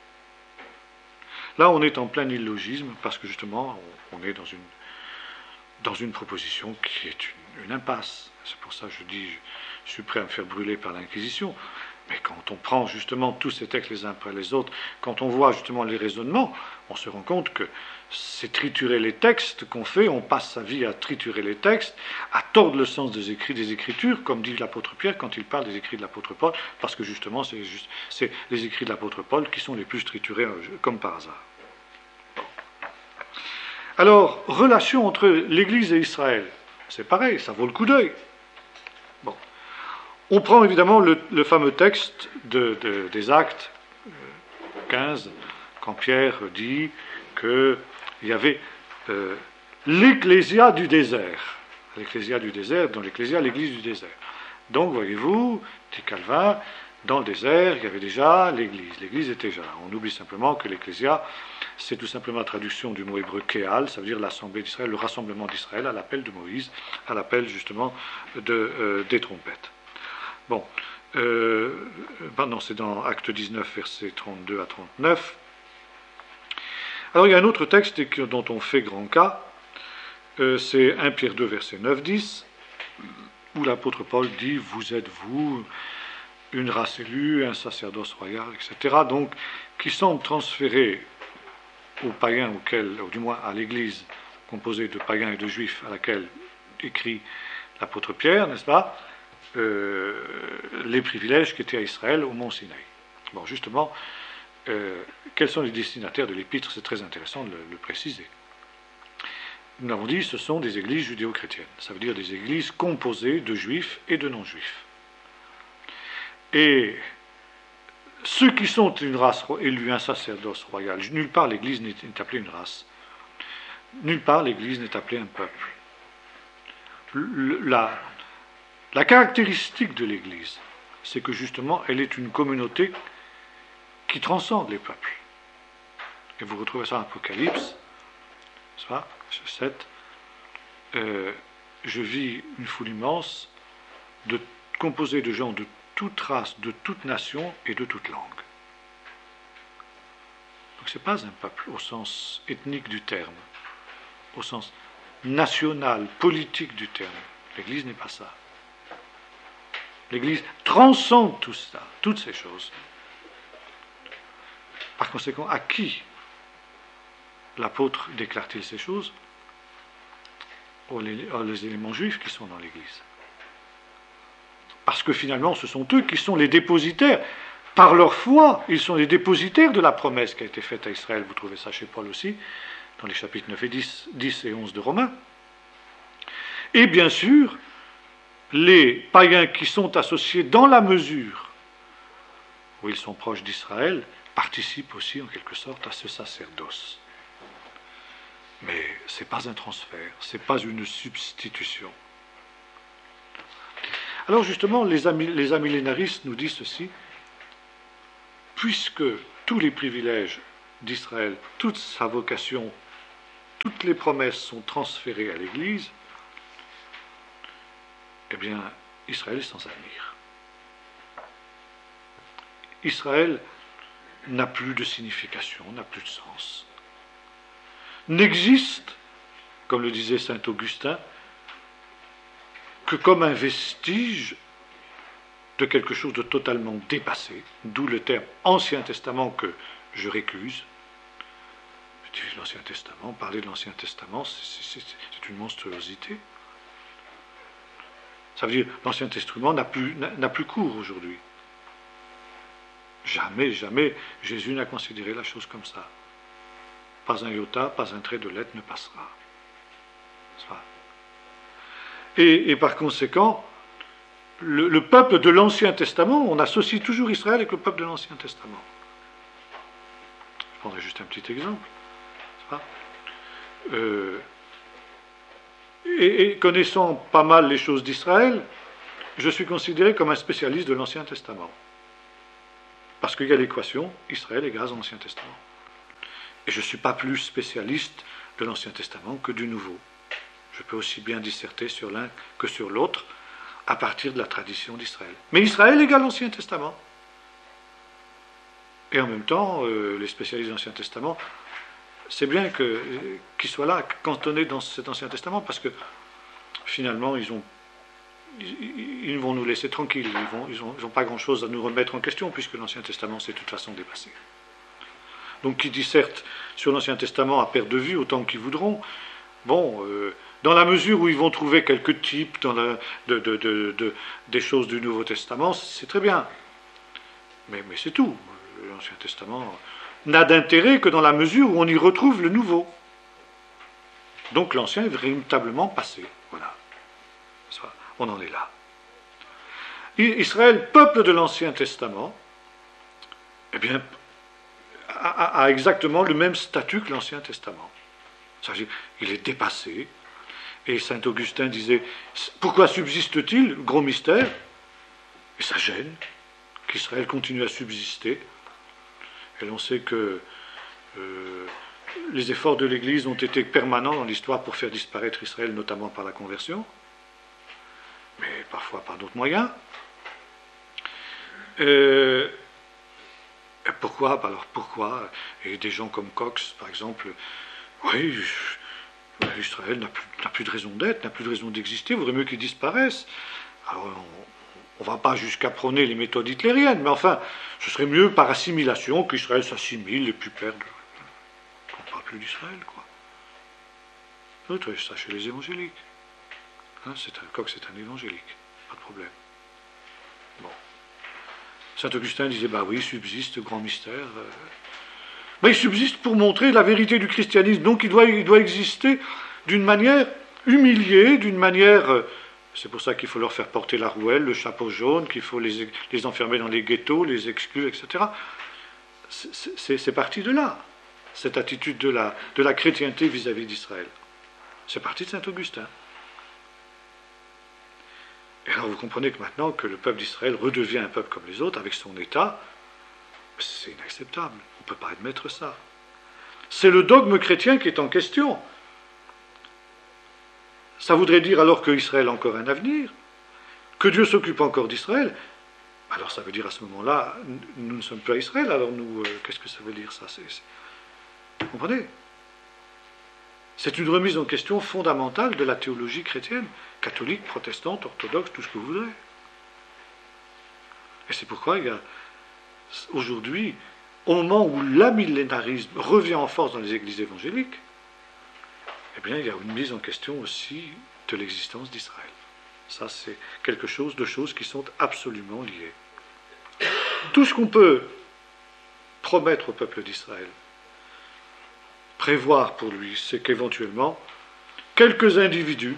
Là, on est en plein illogisme, parce que justement, on est dans une, dans une proposition qui est une, une impasse. C'est pour ça que je dis, je suis prêt à me faire brûler par l'Inquisition. Mais quand on prend justement tous ces textes les uns après les autres, quand on voit justement les raisonnements, on se rend compte que c'est triturer les textes qu'on fait, on passe sa vie à triturer les textes, à tordre le sens des écrits, des Écritures, comme dit l'apôtre Pierre quand il parle des écrits de l'apôtre Paul, parce que justement c'est, juste, c'est les écrits de l'apôtre Paul qui sont les plus triturés comme par hasard. Bon. Alors, relation entre l'Église et Israël, c'est pareil, ça vaut le coup d'œil. Bon. On prend évidemment le, le fameux texte de, de, des Actes quinze, quand Pierre dit qu'il y avait euh, l'ecclésia du désert. L'ecclésia du désert, dans l'ecclésia, l'église du désert. Donc, voyez-vous, dit Calvin, dans le désert, il y avait déjà l'église. L'église était déjà là. On oublie simplement que l'ecclésia, c'est tout simplement la traduction du mot hébreu kéal, ça veut dire l'assemblée d'Israël, le rassemblement d'Israël à l'appel de Moïse, à l'appel justement de, euh, des trompettes. Bon, euh, pardon, c'est dans Acte dix-neuf, versets trente-deux à trente-neuf. Alors il y a un autre texte dont on fait grand cas, euh, c'est premier Pierre deux, versets neuf à dix, où l'apôtre Paul dit « Vous êtes vous, une race élue, un sacerdoce royal, et cetera » donc qui semble transférer aux païens, auxquels, ou du moins à l'Église composée de païens et de juifs à laquelle écrit l'apôtre Pierre, n'est-ce pas, Euh, les privilèges qui étaient à Israël au mont Sinaï. Bon, justement, euh, quels sont les destinataires de l'épître? C'est très intéressant de le, le préciser. Nous l'avons dit, ce sont des églises judéo-chrétiennes. Ça veut dire des églises composées de juifs et de non-juifs. Et ceux qui sont une race élue, un sacerdoce royal, nulle part l'Église n'est appelée une race. Nulle part l'Église n'est appelée un peuple. Le, la, la caractéristique de l'Église, c'est que justement, elle est une communauté qui transcende les peuples. Et vous retrouvez ça en Apocalypse, ça, sept. Euh, je vis une foule immense, de, composée de gens de toute race, de toute nation et de toute langue. Donc ce n'est pas un peuple au sens ethnique du terme, au sens national, politique du terme. L'Église n'est pas ça. L'Église transcende tout ça, toutes ces choses. Par conséquent, à qui l'apôtre déclare-t-il ces choses? Aux les éléments juifs qui sont dans l'Église. Parce que finalement, ce sont eux qui sont les dépositaires. Par leur foi, ils sont les dépositaires de la promesse qui a été faite à Israël. Vous trouvez ça chez Paul aussi, dans les chapitres neuf et dix, dix et onze de Romains. Et bien sûr, les païens qui sont associés dans la mesure où ils sont proches d'Israël participent aussi en quelque sorte à ce sacerdoce. Mais ce n'est pas un transfert, ce n'est pas une substitution. Alors justement, les, amis, les amillénaristes nous disent ceci: puisque tous les privilèges d'Israël, toute sa vocation, toutes les promesses sont transférées à l'Église, eh bien, Israël est sans avenir. Israël n'a plus de signification, n'a plus de sens. N'existe, comme le disait saint Augustin, que comme un vestige de quelque chose de totalement dépassé, d'où le terme Ancien Testament que je récuse. Je dis l'Ancien Testament, parler de l'Ancien Testament, c'est, c'est, c'est une monstruosité. Ça veut dire que l'Ancien Testament n'a plus, n'a plus cours aujourd'hui. Jamais, jamais Jésus n'a considéré la chose comme ça. Pas un iota, pas un trait de lettre ne passera. Et, et par conséquent, le, le peuple de l'Ancien Testament, on associe toujours Israël avec le peuple de l'Ancien Testament. Je prendrai juste un petit exemple. Euh, et, et connaissant pas mal les choses d'Israël, je suis considéré comme un spécialiste de l'Ancien Testament. Parce qu'il y a l'équation Israël égale l'Ancien Testament. Et je ne suis pas plus spécialiste de l'Ancien Testament que du Nouveau. Je peux aussi bien disserter sur l'un que sur l'autre à partir de la tradition d'Israël. Mais Israël égale l'Ancien Testament. Et en même temps, euh, les spécialistes de l'Ancien Testament, c'est bien que, euh, qu'ils soient là, cantonnés dans cet Ancien Testament, parce que finalement, ils ont ils vont nous laisser tranquilles, ils n'ont ils ont, ils ont pas grand-chose à nous remettre en question, puisque l'Ancien Testament s'est de toute façon dépassé. Donc qui dissertent sur l'Ancien Testament à perte de vue, autant qu'ils voudront, bon, euh, dans la mesure où ils vont trouver quelques types dans la, de, de, de, de, des choses du Nouveau Testament, c'est très bien. Mais, mais c'est tout. L'Ancien Testament n'a d'intérêt que dans la mesure où on y retrouve le Nouveau. Donc l'Ancien est véritablement passé. Voilà. On en est là. Israël, peuple de l'Ancien Testament, eh bien, a, a exactement le même statut que l'Ancien Testament. C'est-à-dire, il est dépassé. Et saint Augustin disait, pourquoi subsiste-t-il? Gros mystère. Et ça gêne qu'Israël continue à subsister. Et l'on sait que euh, les efforts de l'Église ont été permanents dans l'histoire pour faire disparaître Israël, notamment par la conversion, mais parfois par d'autres moyens. Euh, pourquoi Alors pourquoi Et des gens comme Cox, par exemple, oui, Israël n'a plus, n'a plus de raison d'être, n'a plus de raison d'exister, il vaudrait mieux qu'il disparaisse. Alors on ne va pas jusqu'à prôner les méthodes hitlériennes, mais enfin, ce serait mieux par assimilation qu'Israël s'assimile et puis perde. On ne parle plus d'Israël, quoi. Vous trouvez ça chez les évangéliques. Hein, c'est un, Coq, c'est un évangélique, pas de problème. Bon. Saint Augustin disait, bah oui, subsiste grand mystère. Mais il subsiste pour montrer la vérité du christianisme. Donc il doit, il doit exister d'une manière humiliée, d'une manière... C'est pour ça qu'il faut leur faire porter la rouelle, le chapeau jaune, qu'il faut les, les enfermer dans les ghettos, les exclure, et cetera. C'est, c'est parti de là, cette attitude de la, de la chrétienté vis-à-vis d'Israël. C'est parti de Saint Augustin. Et alors vous comprenez que maintenant que le peuple d'Israël redevient un peuple comme les autres, avec son État, c'est inacceptable. On ne peut pas admettre ça. C'est le dogme chrétien qui est en question. Ça voudrait dire alors qu'Israël a encore un avenir, que Dieu s'occupe encore d'Israël. Alors ça veut dire à ce moment-là, nous ne sommes plus à Israël, alors nous, euh, qu'est-ce que ça veut dire ça c'est, c'est... Vous comprenez? C'est une remise en question fondamentale de la théologie chrétienne, catholique, protestante, orthodoxe, tout ce que vous voudrez. Et c'est pourquoi il y a aujourd'hui, au moment où l'amillénarisme revient en force dans les églises évangéliques, eh bien il y a une mise en question aussi de l'existence d'Israël. Ça c'est quelque chose de choses qui sont absolument liées. Tout ce qu'on peut promettre au peuple d'Israël, prévoir pour lui, c'est qu'éventuellement, quelques individus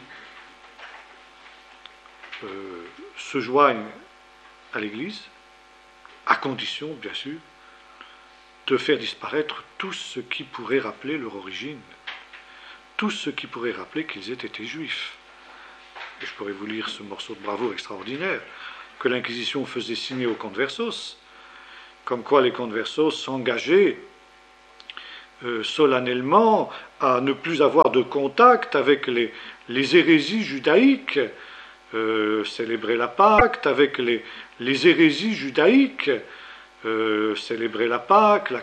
euh, se joignent à l'Église, à condition, bien sûr, de faire disparaître tout ce qui pourrait rappeler leur origine, tout ce qui pourrait rappeler qu'ils aient été juifs. Et je pourrais vous lire ce morceau de bravoure extraordinaire que l'Inquisition faisait signer aux conversos, comme quoi les conversos s'engageaient Euh, solennellement à ne plus avoir de contact avec les, les hérésies judaïques, euh, célébrer la Pâque, avec les, les hérésies judaïques, euh, célébrer la Pâque, la